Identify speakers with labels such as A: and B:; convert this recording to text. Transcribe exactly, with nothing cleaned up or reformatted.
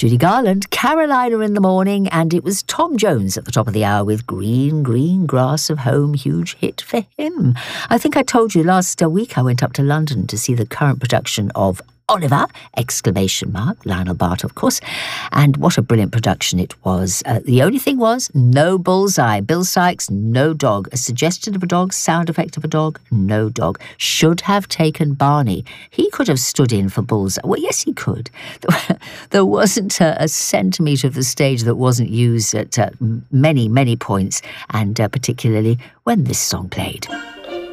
A: Judy Garland, Carolina in the morning, and it was Tom Jones at the top of the hour with Green, Green Grass of Home, huge hit for him. I think I told you last week I went up to London to see the current production of Oliver! Exclamation mark, Lionel Bart, of course. And what a brilliant production it was. Uh, the only thing was, no bullseye. Bill Sykes, no dog. A suggestion of a dog, sound effect of a dog, no dog. Should have taken Barney. He could have stood in for bullseye. Well, yes, he could. There wasn't a, a centimetre of the stage that wasn't used at uh, many, many points, and uh, particularly when this song played.